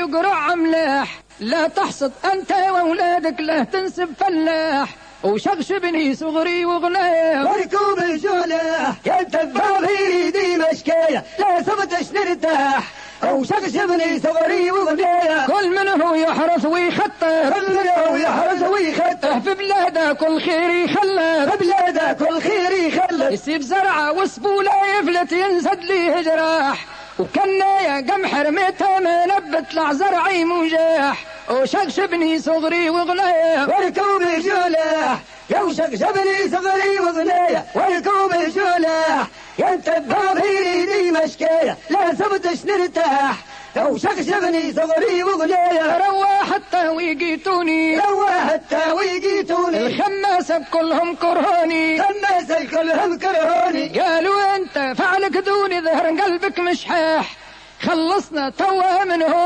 يقرع ملاح، لا تحصد أنت وأولادك لا تنسب فلاح، وشغشبني صغري وغلايا وركوب الجولاح يا تبابي دي مشكاية لا سبتش نرتاح، وشغشبني صغري وغلايا كل منه يحرث ويخطر، كل منه يحرث ويخطر، في بلاده كل خير يخلف، في بلاده كل خير يخلف، يسيب زرعه وسبوله يفلت ينزد ليه جراح، وكنايا قمح رميتها ما نبت لع زرعي مجاح، وشغشبني صغري وغلايا وركوب الجولاح يا وشغشبني صغري وغلايا، وركوب الجولاح يا تبابي دي مشكاية لا سبتش نرتاح، وشغشبني صغري وغلايا روى حتى ويجيتوني، روى حتى ويجيتوني، الخماسة كلهم كرهوني، الخماسة كلهم كرهوني، قالوا انت فعلك دوني ظهر قلبك مشحاح، خلصنا توا من هون